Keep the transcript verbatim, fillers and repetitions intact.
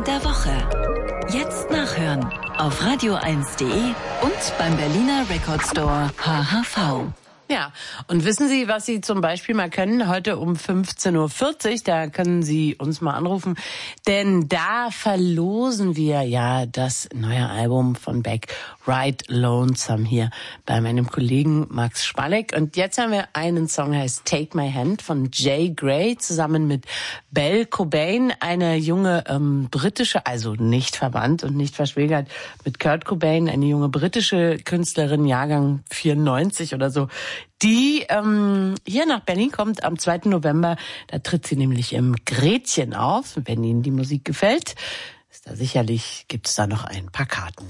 der Woche. Jetzt nachhören auf radio eins punkt de und beim Berliner Record Store H H V. Ja, und wissen Sie, was Sie zum Beispiel mal können? Heute um fünfzehn Uhr vierzig, da können Sie uns mal anrufen, denn da verlosen wir ja das neue Album von Beck, Ride Lonesome, hier bei meinem Kollegen Max Spalleck. Und jetzt haben wir einen Song, heißt Take My Hand, von Jay Gray, zusammen mit Belle Cobain, eine junge ähm, britische, also nicht verwandt und nicht verschwägert mit Kurt Cobain, eine junge britische Künstlerin, Jahrgang vierundneunzig oder so, die ähm, hier nach Berlin kommt am zweiten November. Da tritt sie nämlich im Gretchen auf. Wenn Ihnen die Musik gefällt, ist da sicherlich, gibt es da noch ein paar Karten.